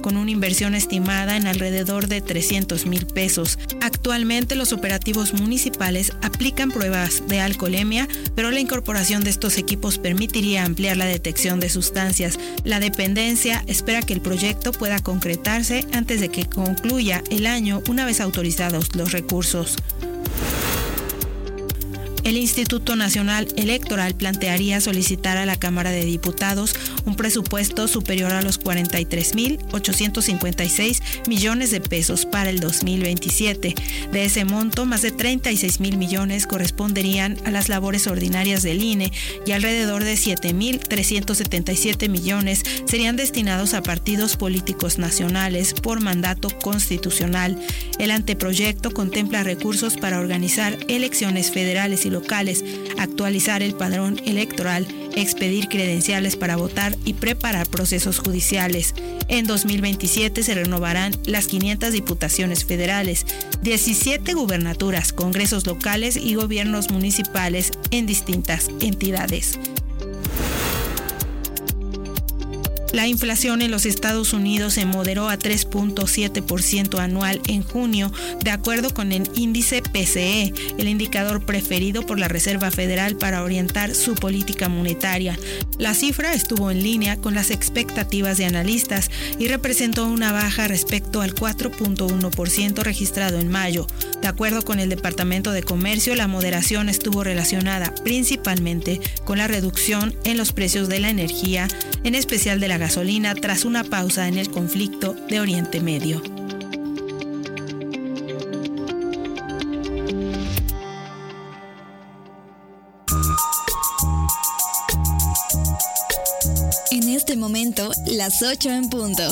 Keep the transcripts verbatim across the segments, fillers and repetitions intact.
con una inversión estimada en alrededor de trescientos mil pesos. Actualmente los operativos municipales aplican pruebas de alcoholemia, pero la incorporación de estos equipos permitiría ampliar la detección de sustancias. La dependencia espera que el proyecto pueda concretarse antes de que concluya el año, una vez autorizados los recursos. El Instituto Nacional Electoral plantearía solicitar a la Cámara de Diputados un presupuesto superior a los cuarenta y tres mil ochocientos cincuenta y seis millones de pesos para el dos mil veintisiete. De ese monto, más de treinta y seis mil millones corresponderían a las labores ordinarias del I N E y alrededor de siete mil trescientos setenta y siete millones serían destinados a partidos políticos nacionales por mandato constitucional. El anteproyecto contempla recursos para organizar elecciones federales y locales, actualizar el padrón electoral, expedir credenciales para votar y preparar procesos judiciales. En dos mil veintisiete se renovarán las quinientas diputaciones federales, diecisiete gubernaturas, congresos locales y gobiernos municipales en distintas entidades. La inflación en los Estados Unidos se moderó a tres punto siete por ciento anual en junio, de acuerdo con el índice P C E, el indicador preferido por la Reserva Federal para orientar su política monetaria. La cifra estuvo en línea con las expectativas de analistas y representó una baja respecto al cuatro punto uno por ciento registrado en mayo. De acuerdo con el Departamento de Comercio, la moderación estuvo relacionada principalmente con la reducción en los precios de la energía, en especial de la gasolina, tras una pausa en el conflicto de Oriente Medio. En este momento, las ocho en punto.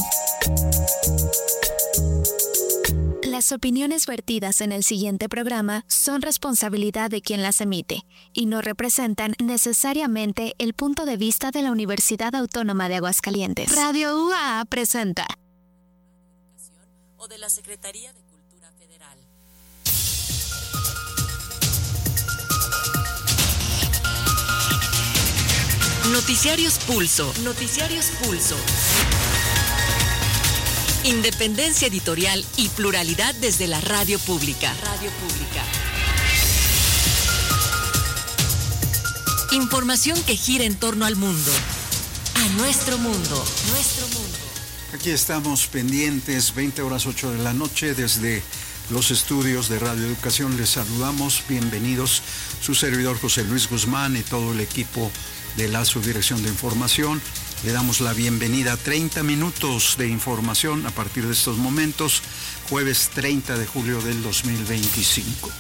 Las opiniones vertidas en el siguiente programa son responsabilidad de quien las emite y no representan necesariamente el punto de vista de la Universidad Autónoma de Aguascalientes. Radio U A A presenta. O de la Secretaría de Cultura Federal. Noticiarios Pulso. Noticiarios Pulso. Independencia editorial y pluralidad desde la radio pública. Radio pública. Información que gira en torno al mundo. A nuestro mundo. Nuestro mundo. Aquí estamos pendientes, veinte horas ocho de la noche, desde los estudios de Radio Educación. Les saludamos, bienvenidos, su servidor José Luis Guzmán y todo el equipo de la Subdirección de Información. Le damos la bienvenida a treinta minutos de información a partir de estos momentos, jueves treinta de julio del dos mil veinticinco.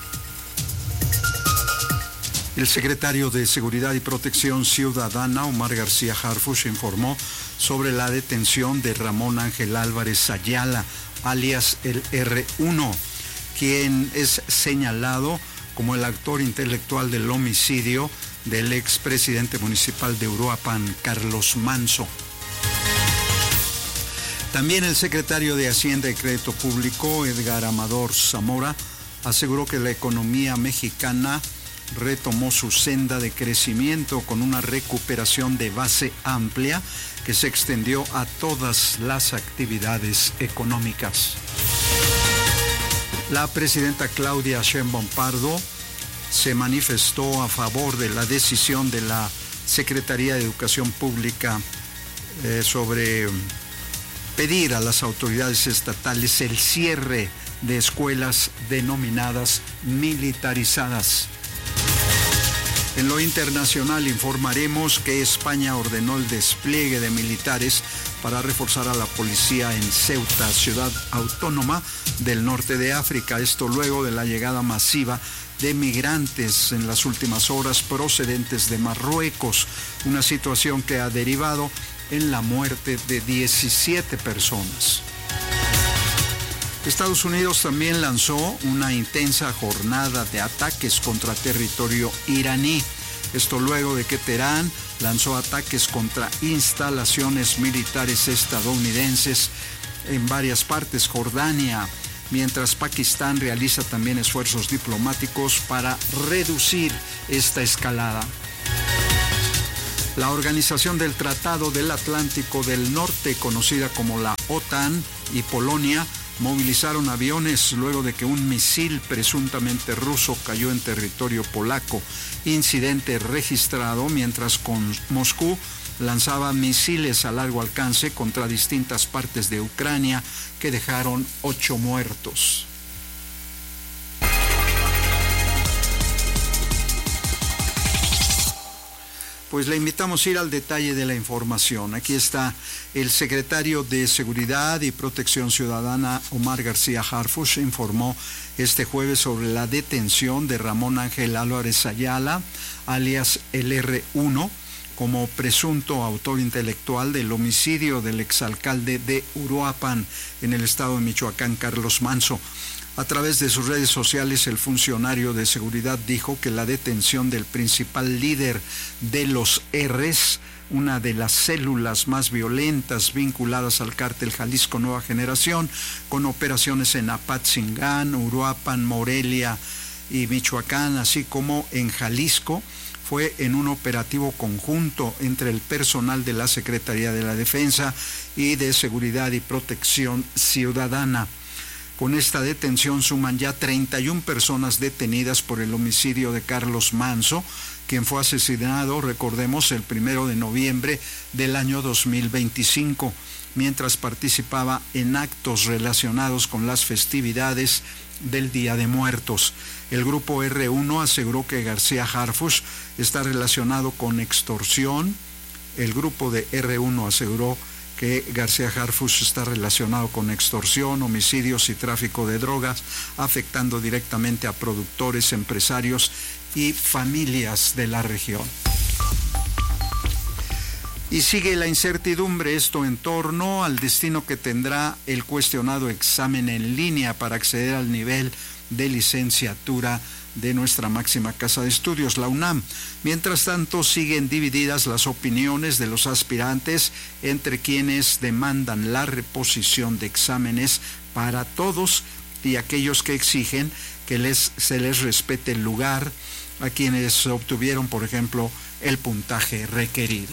El secretario de Seguridad y Protección Ciudadana, Omar García Harfuch, informó sobre la detención de Ramón Ángel Álvarez Ayala, alias el erre uno, quien es señalado como el actor intelectual del homicidio del expresidente municipal de Uruapan, Carlos Manso. También el secretario de Hacienda y Crédito Público, Edgar Amador Zamora, aseguró que la economía mexicana retomó su senda de crecimiento con una recuperación de base amplia que se extendió a todas las actividades económicas. La presidenta Claudia Sheinbaum Pardo se manifestó a favor de la decisión de la Secretaría de Educación Pública eh, sobre pedir a las autoridades estatales el cierre de escuelas denominadas militarizadas. En lo internacional informaremos que España ordenó el despliegue de militares para reforzar a la policía en Ceuta, ciudad autónoma del norte de África. Esto luego de la llegada masiva de migrantes en las últimas horas procedentes de Marruecos, una situación que ha derivado en la muerte de diecisiete personas. Estados Unidos también lanzó una intensa jornada de ataques contra territorio iraní. Esto luego de que Teherán lanzó ataques contra instalaciones militares estadounidenses en varias partes, Jordania, mientras Pakistán realiza también esfuerzos diplomáticos para reducir esta escalada. La Organización del Tratado del Atlántico del Norte, conocida como la OTAN, y Polonia movilizaron aviones luego de que un misil presuntamente ruso cayó en territorio polaco. Incidente registrado mientras con Moscú lanzaba misiles a largo alcance contra distintas partes de Ucrania que dejaron ocho muertos. Pues le invitamos a ir al detalle de la información. Aquí está el secretario de Seguridad y Protección Ciudadana, Omar García Harfuch, informó este jueves sobre la detención de Ramón Ángel Álvarez Ayala, alias el erre uno, como presunto autor intelectual del homicidio del exalcalde de Uruapan, en el estado de Michoacán, Carlos Manso. A través de sus redes sociales, el funcionario de seguridad dijo que la detención del principal líder de los R's, una de las células más violentas vinculadas al cártel Jalisco Nueva Generación, con operaciones en Apatzingán, Uruapan, Morelia y Michoacán, así como en Jalisco, fue en un operativo conjunto entre el personal de la Secretaría de la Defensa y de Seguridad y Protección Ciudadana. Con esta detención suman ya treinta y una personas detenidas por el homicidio de Carlos Manso, quien fue asesinado, recordemos, el primero de noviembre del año dos mil veinticinco, mientras participaba en actos relacionados con las festividades del Día de Muertos. El grupo erre uno aseguró que García Harfuch está relacionado con extorsión. El grupo de erre uno aseguró que García Harfuch está relacionado con extorsión, homicidios y tráfico de drogas, afectando directamente a productores, empresarios y familias de la región. Y sigue la incertidumbre, esto en torno al destino que tendrá el cuestionado examen en línea para acceder al nivel de licenciatura de nuestra máxima casa de estudios, la UNAM. Mientras tanto, siguen divididas las opiniones de los aspirantes entre quienes demandan la reposición de exámenes para todos y aquellos que exigen que les, se les respete el lugar a quienes obtuvieron, por ejemplo, el puntaje requerido.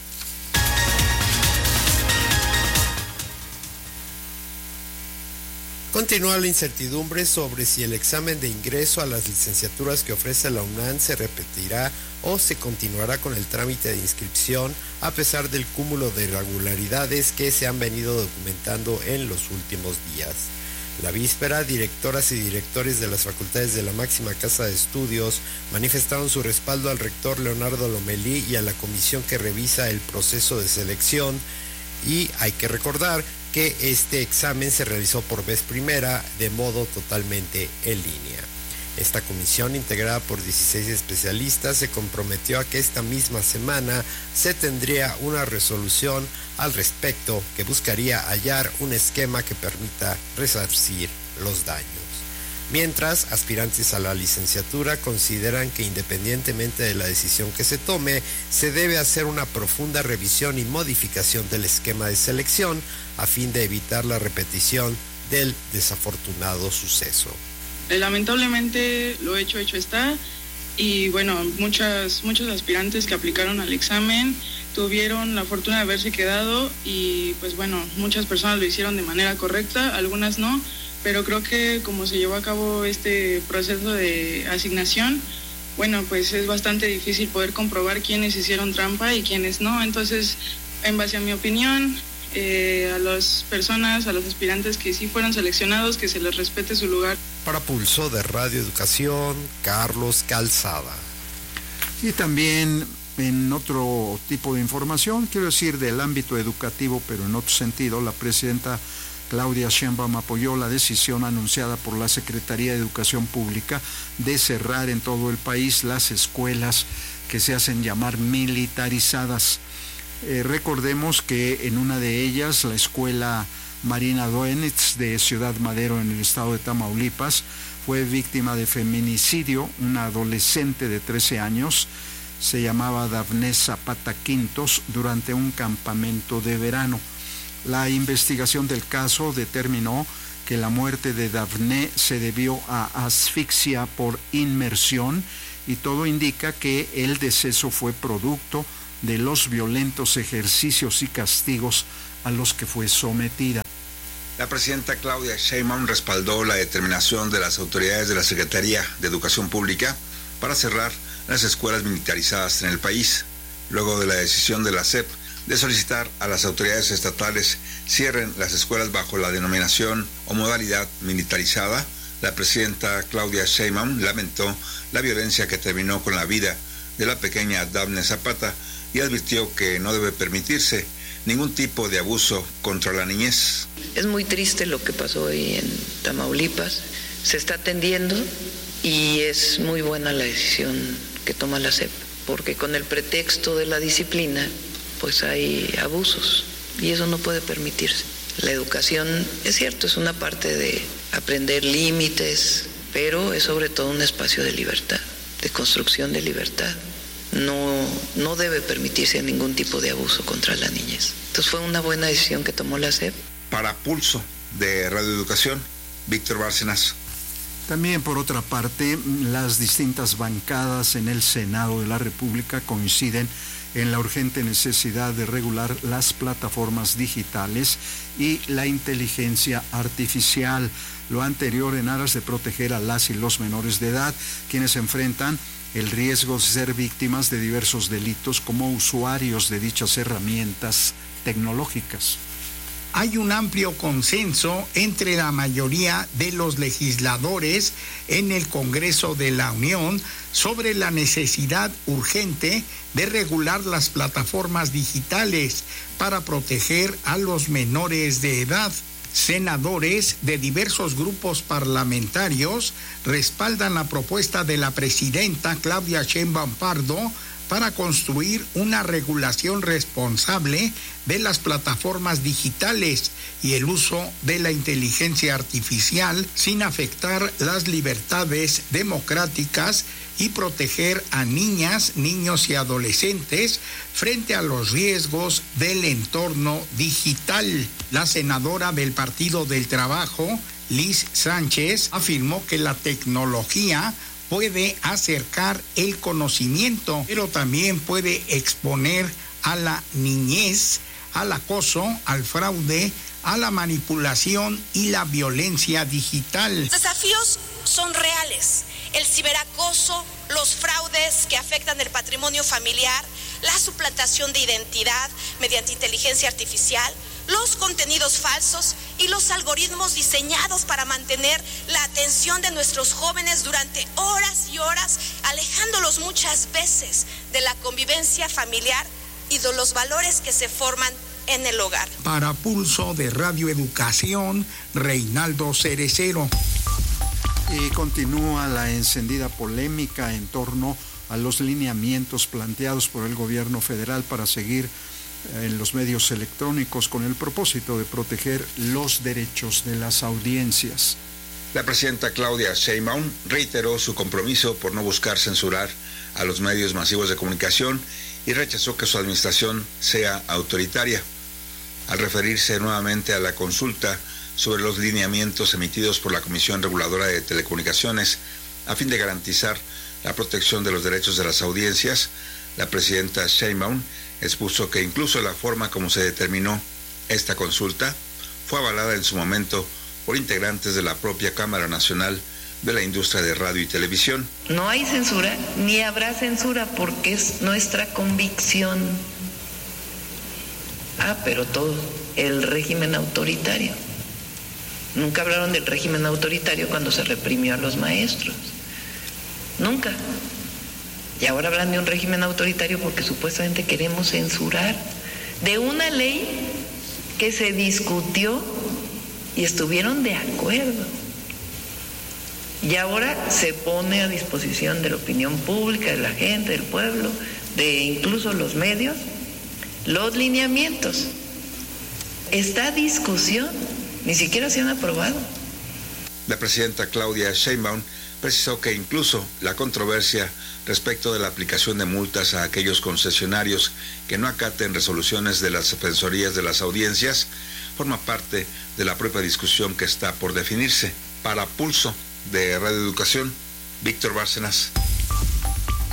Continúa la incertidumbre sobre si el examen de ingreso a las licenciaturas que ofrece la UNAM se repetirá o se continuará con el trámite de inscripción a pesar del cúmulo de irregularidades que se han venido documentando en los últimos días. La víspera, directoras y directores de las facultades de la máxima casa de estudios manifestaron su respaldo al rector Leonardo Lomelí y a la comisión que revisa el proceso de selección, y hay que recordar que este examen se realizó por vez primera de modo totalmente en línea. Esta comisión, integrada por dieciséis especialistas, se comprometió a que esta misma semana se tendría una resolución al respecto que buscaría hallar un esquema que permita resarcir los daños. Mientras, aspirantes a la licenciatura consideran que independientemente de la decisión que se tome, se debe hacer una profunda revisión y modificación del esquema de selección a fin de evitar la repetición del desafortunado suceso. Lamentablemente lo hecho, hecho está, y bueno, muchas, muchos aspirantes que aplicaron al examen tuvieron la fortuna de haberse quedado, y pues bueno, muchas personas lo hicieron de manera correcta, algunas no, pero creo que como se llevó a cabo este proceso de asignación, bueno, pues es bastante difícil poder comprobar quiénes hicieron trampa y quiénes no. Entonces, en base a mi opinión, eh, a las personas, a los aspirantes que sí fueron seleccionados, que se les respete su lugar. Para Pulso de Radio Educación, Carlos Calzada. Y también en otro tipo de información, quiero decir del ámbito educativo, pero en otro sentido, la presidenta Claudia Sheinbaum apoyó la decisión anunciada por la Secretaría de Educación Pública de cerrar en todo el país las escuelas que se hacen llamar militarizadas. Eh, recordemos que en una de ellas, la escuela Marina Doenitz de Ciudad Madero en el estado de Tamaulipas, fue víctima de feminicidio. Una adolescente de trece años, se llamaba Dafne Zapata Quintos, durante un campamento de verano. La investigación del caso determinó que la muerte de Dafne se debió a asfixia por inmersión, y todo indica que el deceso fue producto de los violentos ejercicios y castigos a los que fue sometida. La presidenta Claudia Sheinbaum respaldó la determinación de las autoridades de la Secretaría de Educación Pública para cerrar las escuelas militarizadas en el país, luego de la decisión de la S E P de solicitar a las autoridades estatales cierren las escuelas bajo la denominación o modalidad militarizada. La presidenta Claudia Sheinbaum lamentó la violencia que terminó con la vida de la pequeña Dafne Zapata y advirtió que no debe permitirse ningún tipo de abuso contra la niñez. Es muy triste lo que pasó hoy en Tamaulipas. Se está atendiendo y es muy buena la decisión que toma la S E P, porque con el pretexto de la disciplina, pues hay abusos y eso no puede permitirse. La educación, es cierto, es una parte de aprender límites, pero es sobre todo un espacio de libertad, de construcción de libertad. No, no debe permitirse ningún tipo de abuso contra la niñez. Entonces fue una buena decisión que tomó la S E P. Para Pulso de Radio Educación, Víctor Bárcenas. También, por otra parte, las distintas bancadas en el Senado de la República coinciden en la urgente necesidad de regular las plataformas digitales y la inteligencia artificial. Lo anterior en aras de proteger a las y los menores de edad, quienes enfrentan el riesgo de ser víctimas de diversos delitos como usuarios de dichas herramientas tecnológicas. Hay un amplio consenso entre la mayoría de los legisladores en el Congreso de la Unión sobre la necesidad urgente de regular las plataformas digitales para proteger a los menores de edad. Senadores de diversos grupos parlamentarios respaldan la propuesta de la presidenta Claudia Sheinbaum Pardo para construir una regulación responsable de las plataformas digitales y el uso de la inteligencia artificial sin afectar las libertades democráticas y proteger a niñas, niños y adolescentes frente a los riesgos del entorno digital. La senadora del Partido del Trabajo, Liz Sánchez, afirmó que la tecnología puede acercar el conocimiento, pero también puede exponer a la niñez al acoso, al fraude, a la manipulación y la violencia digital. Los desafíos son reales. El ciberacoso, los fraudes que afectan el patrimonio familiar, la suplantación de identidad mediante inteligencia artificial, los contenidos falsos y los algoritmos diseñados para mantener la atención de nuestros jóvenes durante horas y horas, alejándolos muchas veces de la convivencia familiar y de los valores que se forman en el hogar. Para Pulso de Radio Educación, Reinaldo Cerecero. Y continúa la encendida polémica en torno a los lineamientos planteados por el gobierno federal para seguir en los medios electrónicos con el propósito de proteger los derechos de las audiencias. La presidenta Claudia Sheinbaum reiteró su compromiso por no buscar censurar a los medios masivos de comunicación y rechazó que su administración sea autoritaria. Al referirse nuevamente a la consulta sobre los lineamientos emitidos por la Comisión Reguladora de Telecomunicaciones a fin de garantizar la protección de los derechos de las audiencias, la presidenta Sheinbaum expuso que incluso la forma como se determinó esta consulta fue avalada en su momento por integrantes de la propia Cámara Nacional de la Industria de Radio y Televisión. No hay censura, ni habrá censura, porque es nuestra convicción. Ah, pero todo, el régimen autoritario. Nunca hablaron del régimen autoritario cuando se reprimió a los maestros. Nunca. Y ahora hablan de un régimen autoritario porque supuestamente queremos censurar de una ley que se discutió y estuvieron de acuerdo. Y ahora se pone a disposición de la opinión pública, de la gente, del pueblo, de incluso los medios, los lineamientos. Esta discusión ni siquiera se han aprobado. La presidenta Claudia Sheinbaum precisó que incluso la controversia respecto de la aplicación de multas a aquellos concesionarios que no acaten resoluciones de las defensorías de las audiencias forma parte de la propia discusión que está por definirse. Para Pulso de Radio Educación, Víctor Bárcenas.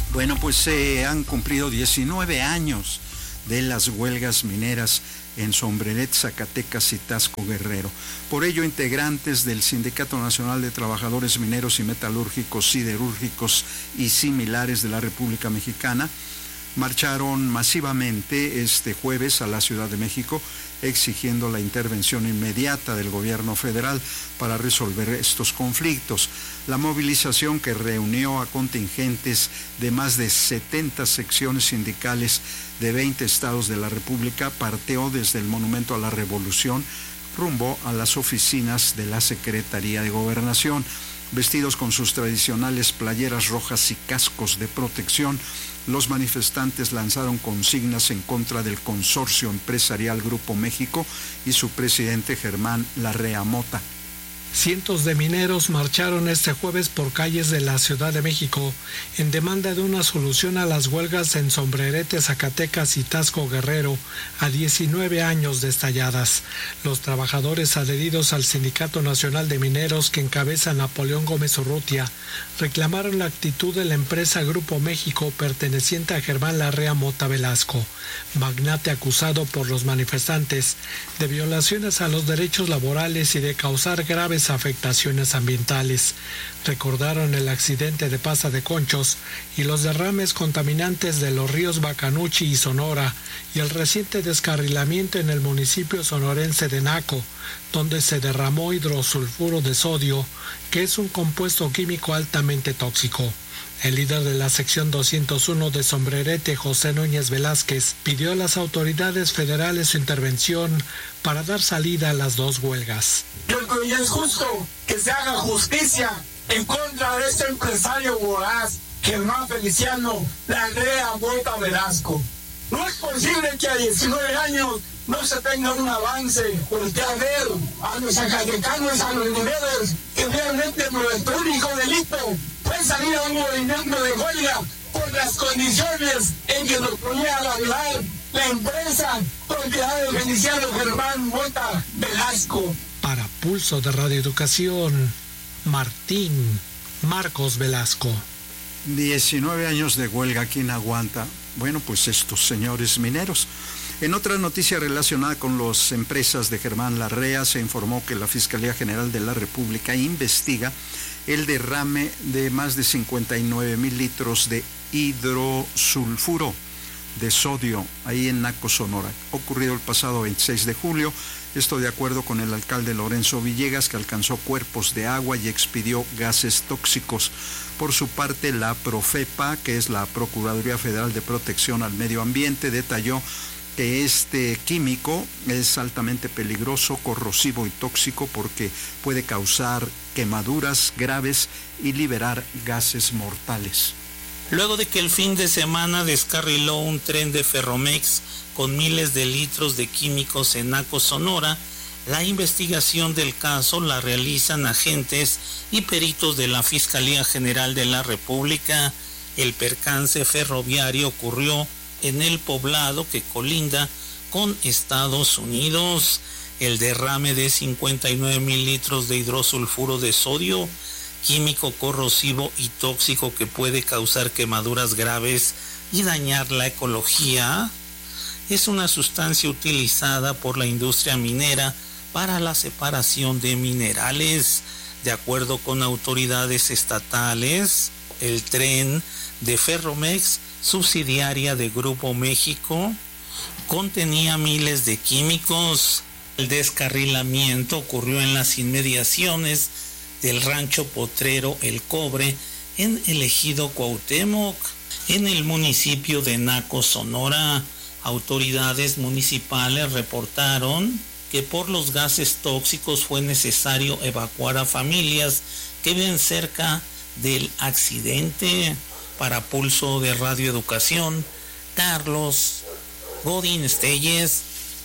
Bueno, pues se eh, han cumplido diecinueve años de las huelgas mineras en Sombrerete, Zacatecas y Tasco Guerrero. Por ello, integrantes del Sindicato Nacional de Trabajadores Mineros y Metalúrgicos, Siderúrgicos y similares de la República Mexicana marcharon masivamente este jueves a la Ciudad de México exigiendo la intervención inmediata del gobierno federal para resolver estos conflictos. La movilización, que reunió a contingentes de más de setenta secciones sindicales de veinte estados de la República, partió desde el Monumento a la Revolución rumbo a las oficinas de la Secretaría de Gobernación. Vestidos con sus tradicionales playeras rojas y cascos de protección, los manifestantes lanzaron consignas en contra del consorcio empresarial Grupo México y su presidente Germán Larrea Mota. Cientos de mineros marcharon este jueves por calles de la Ciudad de México en demanda de una solución a las huelgas en Sombrerete, Zacatecas y Tasco Guerrero, a diecinueve años de estalladas. Los trabajadores adheridos al Sindicato Nacional de Mineros, que encabeza Napoleón Gómez Urrutia, reclamaron la actitud de la empresa Grupo México perteneciente a Germán Larrea Mota Velasco, magnate acusado por los manifestantes de violaciones a los derechos laborales y de causar graves afectaciones ambientales. Recordaron el accidente de Paza de Conchos y los derrames contaminantes de los ríos Bacanuchi y Sonora y el reciente descarrilamiento en el municipio sonorense de Naco, donde se derramó hidrosulfuro de sodio, que es un compuesto químico altamente tóxico. El líder de la sección doscientos uno de Sombrerete, José Núñez Velázquez, pidió a las autoridades federales su intervención para dar salida a las dos huelgas. Yo creo que es justo que se haga justicia en contra de este empresario voraz, Germán Feliciano Larrea Mota Velasco. No es posible que a diecinueve años no se tenga un avance, porque a ver a los zacatecanos, a los mineros, que realmente nuestro único delito fue salir a un movimiento de huelga por las condiciones en que nos ponía a hablar la empresa propiedad del Feliciano Germán Mota Velasco. Para Pulso de Radio Educación, Martín Marcos Velasco. diecinueve años de huelga, ¿quién aguanta? Bueno, pues estos señores mineros. En otra noticia relacionada con las empresas de Germán Larrea, se informó que la Fiscalía General de la República investiga el derrame de más de cincuenta y nueve mil litros de hidrosulfuro de sodio ahí en Naco, Sonora, ocurrido el pasado veintiséis de julio. Esto de acuerdo con el alcalde Lorenzo Villegas, que alcanzó cuerpos de agua y expidió gases tóxicos. Por su parte, la Profepa, que es la Procuraduría Federal de Protección al Medio Ambiente, detalló que este químico es altamente peligroso, corrosivo y tóxico porque puede causar quemaduras graves y liberar gases mortales. Luego de que el fin de semana descarriló un tren de Ferromex con miles de litros de químicos en Naco, Sonora, la investigación del caso la realizan agentes y peritos de la Fiscalía General de la República. El percance ferroviario ocurrió en el poblado que colinda con Estados Unidos. El derrame de cincuenta y nueve mil litros de hidrosulfuro de sodio, químico corrosivo y tóxico que puede causar quemaduras graves y dañar la ecología, es una sustancia utilizada por la industria minera para la separación de minerales. De acuerdo con autoridades estatales, el tren de Ferromex, subsidiaria de Grupo México, contenía miles de químicos. El descarrilamiento ocurrió en las inmediaciones del rancho potrero El Cobre en el ejido Cuauhtémoc, en el municipio de Naco, Sonora. Autoridades municipales reportaron que por los gases tóxicos fue necesario evacuar a familias que viven cerca del accidente. Para Pulso de Radio Educación, Carlos Godín Estelles.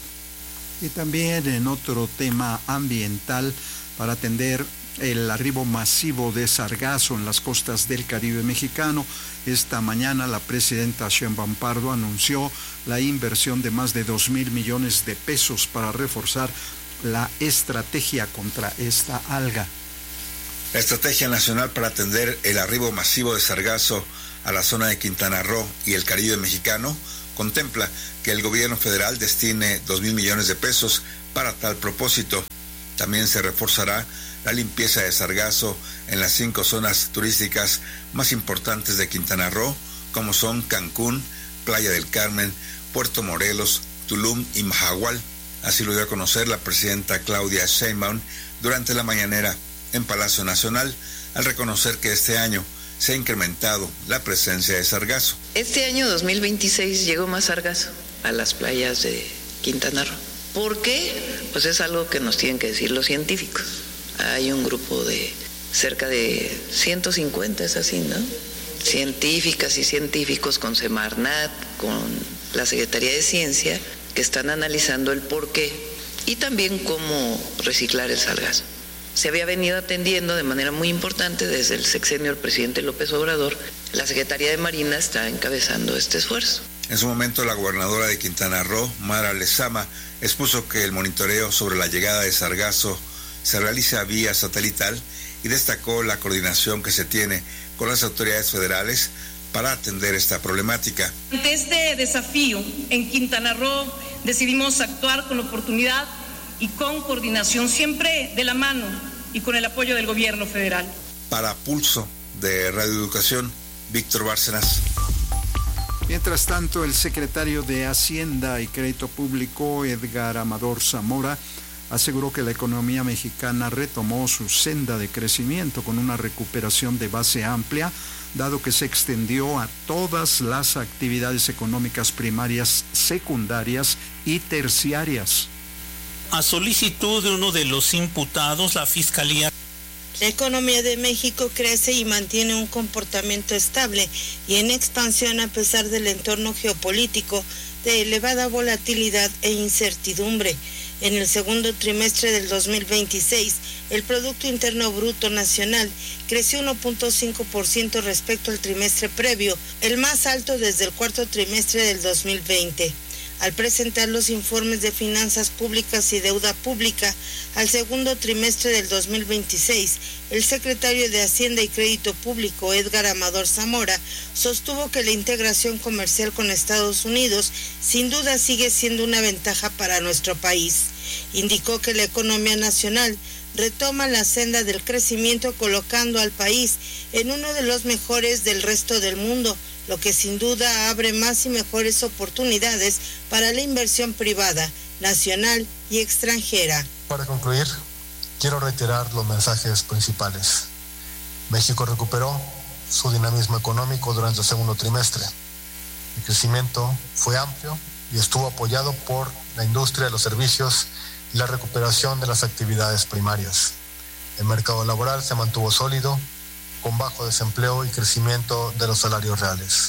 Y también en otro tema ambiental, para atender el arribo masivo de sargazo en las costas del Caribe mexicano, esta mañana la presidenta Sheinbaum Pardo anunció la inversión de más de dos mil millones de pesos para reforzar la estrategia contra esta alga. La Estrategia Nacional para atender el arribo masivo de sargazo a la zona de Quintana Roo y el Caribe mexicano contempla que el gobierno federal destine dos mil millones de pesos para tal propósito. También se reforzará la limpieza de sargazo en las cinco zonas turísticas más importantes de Quintana Roo, como son Cancún, Playa del Carmen, Puerto Morelos, Tulum y Mahahual. Así lo dio a conocer la presidenta Claudia Sheinbaum durante la mañanera en Palacio Nacional, al reconocer que este año se ha incrementado la presencia de sargazo. Este año dos mil veintiséis llegó más sargazo a las playas de Quintana Roo. ¿Por qué? Pues es algo que nos tienen que decir los científicos. Hay un grupo de cerca de ciento cincuenta, es así, ¿no? Científicas y científicos con Semarnat, con la Secretaría de Ciencia, que están analizando el por qué y también cómo reciclar el sargazo. Se había venido atendiendo de manera muy importante desde el sexenio del presidente López Obrador. La Secretaría de Marina está encabezando este esfuerzo. En su momento, la gobernadora de Quintana Roo, Mara Lezama, expuso que el monitoreo sobre la llegada de sargazo se realiza vía satelital y destacó la coordinación que se tiene con las autoridades federales para atender esta problemática. Ante este desafío, en Quintana Roo decidimos actuar con oportunidad y con coordinación, siempre de la mano y con el apoyo del gobierno federal. Para Pulso de Radio Educación, Víctor Bárcenas. Mientras tanto, el secretario de Hacienda y Crédito Público, Edgar Amador Zamora, aseguró que la economía mexicana retomó su senda de crecimiento con una recuperación de base amplia, dado que se extendió a todas las actividades económicas primarias, secundarias y terciarias. A solicitud de uno de los imputados, la Fiscalía. La economía de México crece y mantiene un comportamiento estable y en expansión a pesar del entorno geopolítico de elevada volatilidad e incertidumbre. En el segundo trimestre del dos mil veintiséis, el Producto Interno Bruto Nacional creció uno punto cinco por ciento respecto al trimestre previo, el más alto desde el cuarto trimestre del dos mil veinte. Al presentar los informes de finanzas públicas y deuda pública al segundo trimestre del dos mil veintiséis, el secretario de Hacienda y Crédito Público, Edgar Amador Zamora, sostuvo que la integración comercial con Estados Unidos sin duda sigue siendo una ventaja para nuestro país. Indicó que la economía nacional retoma la senda del crecimiento, colocando al país en uno de los mejores del resto del mundo, lo que sin duda abre más y mejores oportunidades para la inversión privada, nacional y extranjera. Para concluir, quiero reiterar los mensajes principales. México recuperó su dinamismo económico durante el segundo trimestre. El crecimiento fue amplio y estuvo apoyado por la industria de los servicios y la recuperación de las actividades primarias. El mercado laboral se mantuvo sólido, con bajo desempleo y crecimiento de los salarios reales.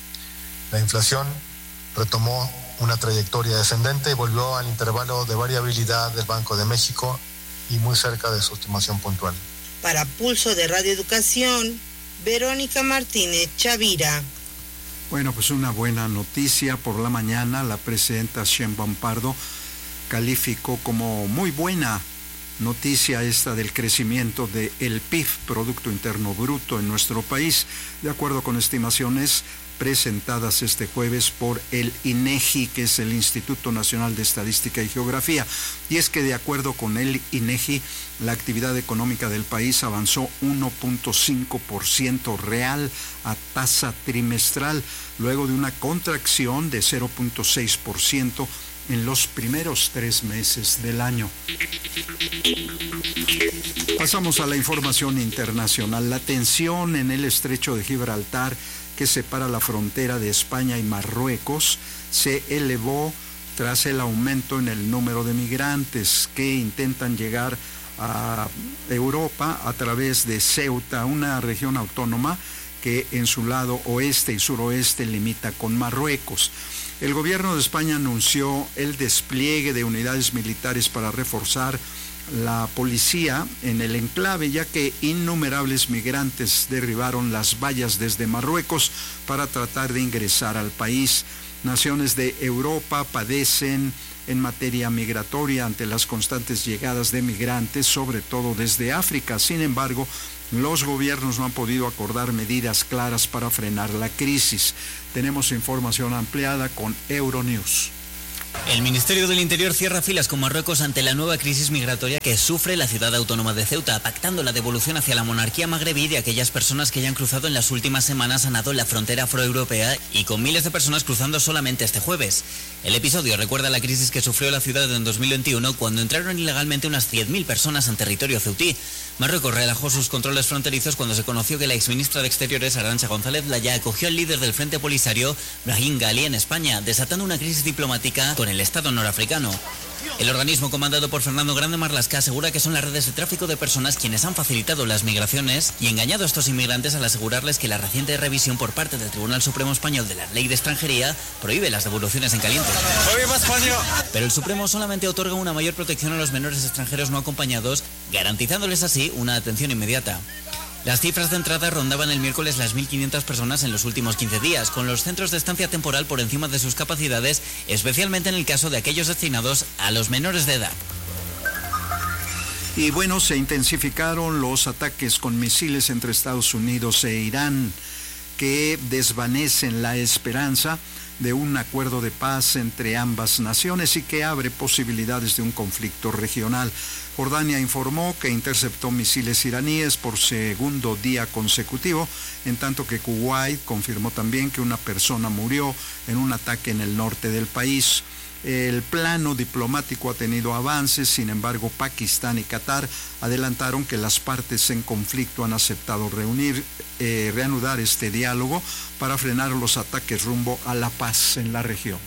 La inflación retomó una trayectoria descendente y volvió al intervalo de variabilidad del Banco de México y muy cerca de su estimación puntual. Para Pulso de Radio Educación, Verónica Martínez Chavira. Bueno, pues una buena noticia. Por la mañana, la presidenta Sheinbaum Pardo calificó como muy buena noticia esta del crecimiento del P I B, Producto Interno Bruto, en nuestro país, de acuerdo con estimaciones presentadas este jueves por el INEGI, que es el Instituto Nacional de Estadística y Geografía. Y es que de acuerdo con el INEGI, la actividad económica del país avanzó uno punto cinco por ciento real a tasa trimestral, luego de una contracción de cero punto seis por ciento en los primeros tres meses del año. Pasamos a la información internacional. La tensión en el estrecho de Gibraltar, que separa la frontera de España y Marruecos, se elevó tras el aumento en el número de migrantes que intentan llegar a Europa a través de Ceuta, una región autónoma que en su lado oeste y suroeste limita con Marruecos. El gobierno de España anunció el despliegue de unidades militares para reforzar la policía en el enclave, ya que innumerables migrantes derribaron las vallas desde Marruecos para tratar de ingresar al país. Naciones de Europa padecen en materia migratoria ante las constantes llegadas de migrantes, sobre todo desde África. Sin embargo, los gobiernos no han podido acordar medidas claras para frenar la crisis. Tenemos información ampliada con Euronews. El Ministerio del Interior cierra filas con Marruecos ante la nueva crisis migratoria que sufre la ciudad autónoma de Ceuta, pactando la devolución hacia la monarquía magrebí de aquellas personas que ya han cruzado en las últimas semanas a nado la frontera afroeuropea y con miles de personas cruzando solamente este jueves. El episodio recuerda la crisis que sufrió la ciudad en dos mil veintiuno cuando entraron ilegalmente unas diez mil personas en territorio ceutí. Marruecos relajó sus controles fronterizos cuando se conoció que la exministra de Exteriores, Arantxa González Laya, acogió al líder del Frente Polisario, Brahim Ghali, en España, desatando una crisis diplomática con el Estado norafricano. El organismo comandado por Fernando Grande Marlaska asegura que son las redes de tráfico de personas quienes han facilitado las migraciones y engañado a estos inmigrantes al asegurarles que la reciente revisión por parte del Tribunal Supremo Español de la Ley de Extranjería prohíbe las devoluciones en caliente. Pero el Supremo solamente otorga una mayor protección a los menores extranjeros no acompañados, garantizándoles así una atención inmediata. Las cifras de entrada rondaban el miércoles las mil quinientas personas en los últimos quince días, con los centros de estancia temporal por encima de sus capacidades, especialmente en el caso de aquellos destinados a los menores de edad. Y bueno, se intensificaron los ataques con misiles entre Estados Unidos e Irán, que desvanecen la esperanza de un acuerdo de paz entre ambas naciones y que abre posibilidades de un conflicto regional. Jordania informó que interceptó misiles iraníes por segundo día consecutivo, en tanto que Kuwait confirmó también que una persona murió en un ataque en el norte del país. El plano diplomático ha tenido avances, sin embargo, Pakistán y Qatar adelantaron que las partes en conflicto han aceptado reunir, eh, reanudar este diálogo para frenar los ataques rumbo a la paz en la región.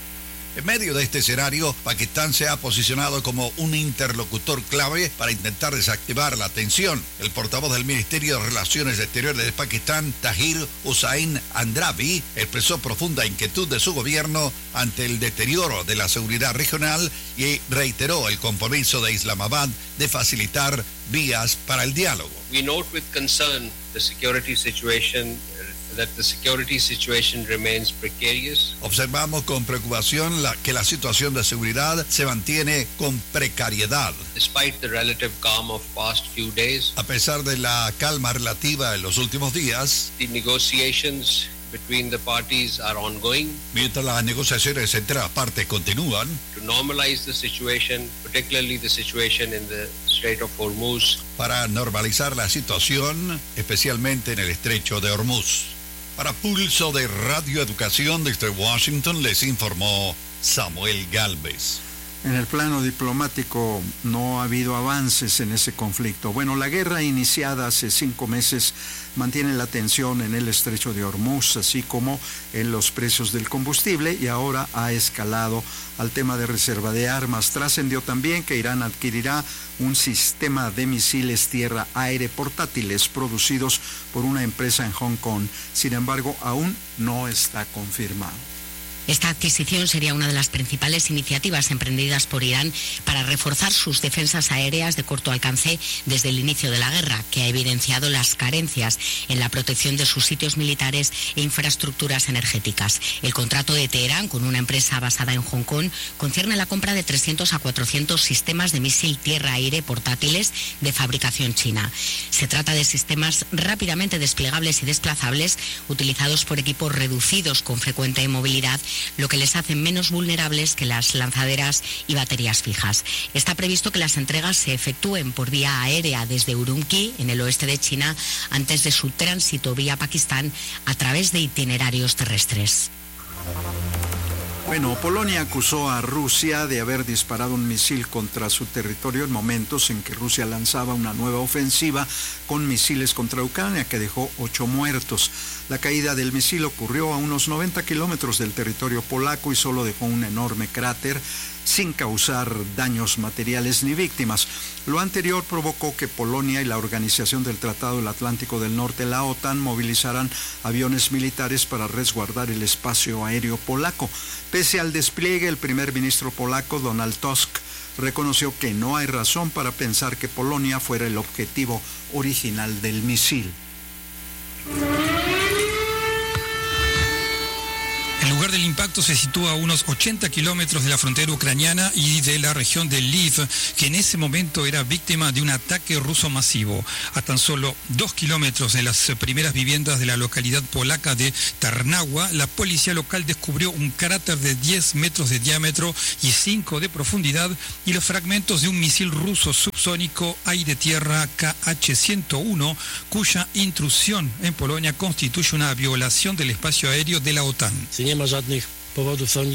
En medio de este escenario, Pakistán se ha posicionado como un interlocutor clave para intentar desactivar la tensión. El portavoz del Ministerio de Relaciones Exteriores de Pakistán, Tahir Hussain Andrabi, expresó profunda inquietud de su gobierno ante el deterioro de la seguridad regional y reiteró el compromiso de Islamabad de facilitar vías para el diálogo. We note with concern the security situation that the security situation remains precarious. Observamos con preocupación la, que la situación de seguridad se mantiene con precariedad. Despite the relative calm of past few days, a pesar de la calma relativa en los últimos días, the negotiations between the parties are ongoing. Mientras las negociaciones entre las partes continúan, to normalize the situation, particularly the situation in the Strait of Hormuz. Para normalizar la situación, especialmente en el estrecho de Hormuz. Para Pulso de Radio Educación desde Washington les informó Samuel Galvez. En el plano diplomático no ha habido avances en ese conflicto. Bueno, la guerra iniciada hace cinco meses mantiene la tensión en el estrecho de Hormuz, así como en los precios del combustible, y ahora ha escalado al tema de reserva de armas. Trascendió también que Irán adquirirá un sistema de misiles tierra-aire portátiles producidos por una empresa en Hong Kong. Sin embargo, aún no está confirmado. Esta adquisición sería una de las principales iniciativas emprendidas por Irán para reforzar sus defensas aéreas de corto alcance desde el inicio de la guerra, que ha evidenciado las carencias en la protección de sus sitios militares e infraestructuras energéticas. El contrato de Teherán con una empresa basada en Hong Kong concierne la compra de trescientos a cuatrocientos sistemas de misil tierra-aire portátiles de fabricación china. Se trata de sistemas rápidamente desplegables y desplazables, utilizados por equipos reducidos con frecuente movilidad, lo que les hace menos vulnerables que las lanzaderas y baterías fijas. Está previsto que las entregas se efectúen por vía aérea desde Urumqi, en el oeste de China, antes de su tránsito vía Pakistán a través de itinerarios terrestres. Bueno, Polonia acusó a Rusia de haber disparado un misil contra su territorio en momentos en que Rusia lanzaba una nueva ofensiva con misiles contra Ucrania que dejó ocho muertos. La caída del misil ocurrió a unos noventa kilómetros del territorio polaco y solo dejó un enorme cráter sin causar daños materiales ni víctimas. Lo anterior provocó que Polonia y la Organización del Tratado del Atlántico del Norte, la OTAN, movilizaran aviones militares para resguardar el espacio aéreo polaco. Pese al despliegue, el primer ministro polaco, Donald Tusk, reconoció que no hay razón para pensar que Polonia fuera el objetivo original del misil. El lugar del impacto se sitúa a unos ochenta kilómetros de la frontera ucraniana y de la región de Lviv, que en ese momento era víctima de un ataque ruso masivo. A tan solo dos kilómetros de las primeras viviendas de la localidad polaca de Tarnawa, la policía local descubrió un cráter de diez metros de diámetro y cinco de profundidad y los fragmentos de un misil ruso subsónico aire-tierra K H ciento uno, cuya intrusión en Polonia constituye una violación del espacio aéreo de la OTAN. No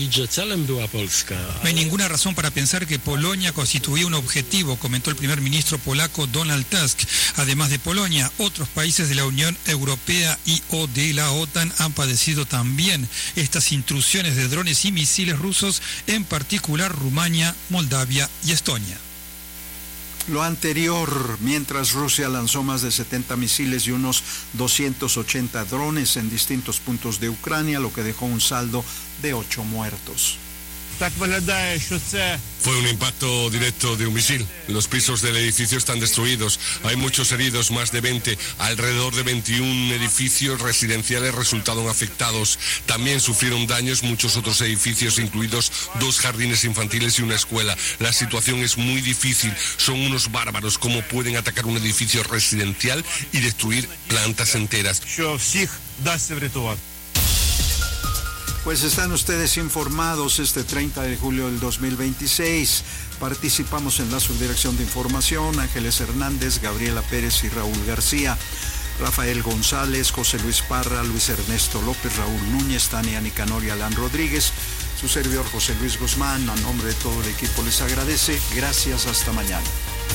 hay ninguna razón para pensar que Polonia constituía un objetivo, comentó el primer ministro polaco Donald Tusk. Además de Polonia, otros países de la Unión Europea y o de la OTAN han padecido también estas intrusiones de drones y misiles rusos, en particular Rumania, Moldavia y Estonia. Lo anterior, mientras Rusia lanzó más de setenta misiles y unos doscientos ochenta drones en distintos puntos de Ucrania, lo que dejó un saldo de ocho muertos. Fue un impacto directo de un misil. Los pisos del edificio están destruidos. Hay muchos heridos, más de veinte. Alrededor de veintiún edificios residenciales resultaron afectados. También sufrieron daños muchos otros edificios, incluidos dos jardines infantiles y una escuela. La situación es muy difícil. Son unos bárbaros. ¿Cómo pueden atacar un edificio residencial y destruir plantas enteras? Pues están ustedes informados. Este treinta de julio del dos mil veintiséis participamos en la subdirección de información Ángeles Hernández, Gabriela Pérez y Raúl García, Rafael González, José Luis Parra, Luis Ernesto López, Raúl Núñez, Tania Nicanor y Alan Rodríguez. Su servidor José Luis Guzmán, a nombre de todo el equipo, les agradece. Gracias, hasta mañana.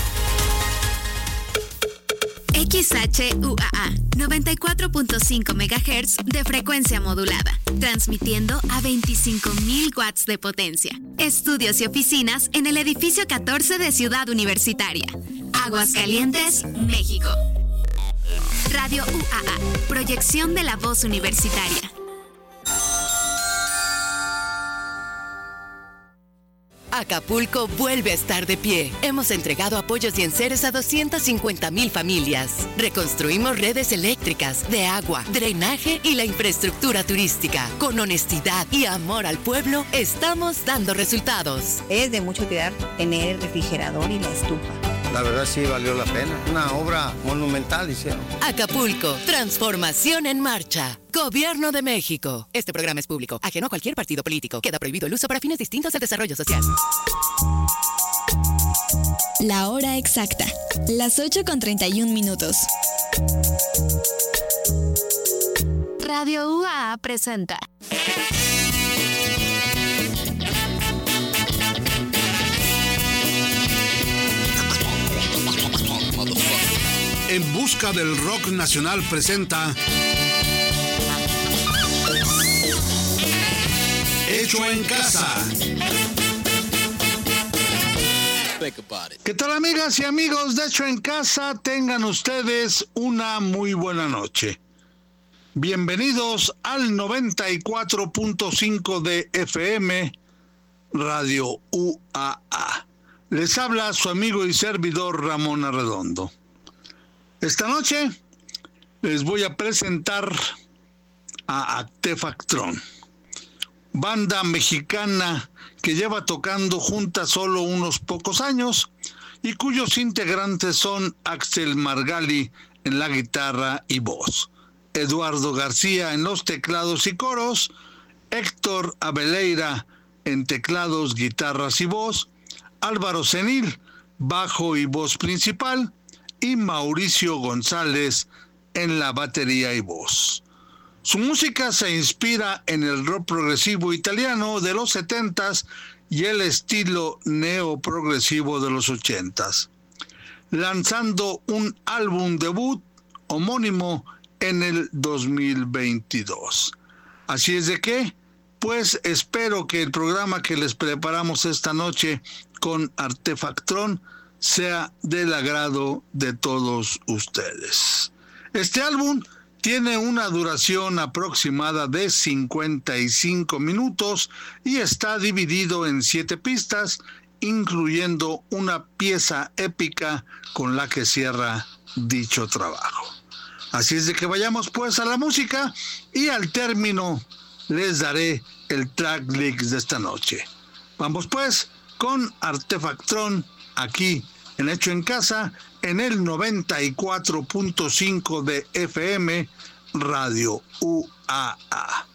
X H U A A, noventa y cuatro punto cinco megahertz de frecuencia modulada, transmitiendo a veinticinco mil watts de potencia. Estudios y oficinas en el edificio catorce de Ciudad Universitaria. Aguascalientes, México. Radio U A A, proyección de la voz universitaria. Acapulco vuelve a estar de pie. Hemos entregado apoyos y enseres a doscientas cincuenta mil familias. Reconstruimos redes eléctricas, de agua, drenaje y la infraestructura turística. Con honestidad y amor al pueblo, estamos dando resultados. Es de mucha utilidad tener el refrigerador y la estufa. La verdad sí valió la pena. Una obra monumental hicieron. Acapulco, transformación en marcha. Gobierno de México. Este programa es público, ajeno a cualquier partido político. Queda prohibido el uso para fines distintos al desarrollo social. La hora exacta. Las ocho con treinta y un minutos. Radio U A A presenta. En busca del rock nacional presenta Hecho en Casa. ¿Qué tal, amigas y amigos de Hecho en Casa? Tengan ustedes una muy buena noche. Bienvenidos al noventa y cuatro punto cinco de F M, Radio U A A. Les habla su amigo y servidor Ramón Arredondo. Esta noche les voy a presentar a Artefactron, banda mexicana que lleva tocando junta solo unos pocos años y cuyos integrantes son Axel Margali en la guitarra y voz, Eduardo García en los teclados y coros, Héctor Abeleira en teclados, guitarras y voz, Álvaro Senil, bajo y voz principal, y Mauricio González en la batería y voz. Su música se inspira en el rock progresivo italiano de los setentas y el estilo neoprogresivo de los ochentas, lanzando un álbum debut homónimo en el dos mil veintidós. Así es de que, pues espero que el programa que les preparamos esta noche con Artefactron sea del agrado de todos ustedes. Este álbum tiene una duración aproximada de cincuenta y cinco minutos y está dividido en siete pistas, incluyendo una pieza épica con la que cierra dicho trabajo. Así es de que vayamos pues a la música y al término les daré el track leaks de esta noche. Vamos pues con Artefactron aquí en Hecho en Casa en el noventa y cuatro punto cinco de F M Radio U A A.